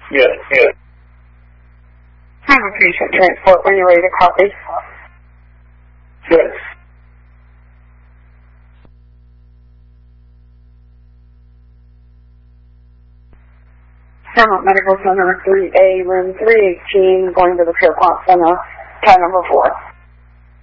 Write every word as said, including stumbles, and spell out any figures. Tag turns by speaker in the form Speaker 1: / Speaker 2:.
Speaker 1: Yes, yes.
Speaker 2: Have a patient transport when you're ready to copy.
Speaker 1: Yes.
Speaker 2: Paramount Medical Center three A, room three eighteen, going to the Pierpont Center, car number four.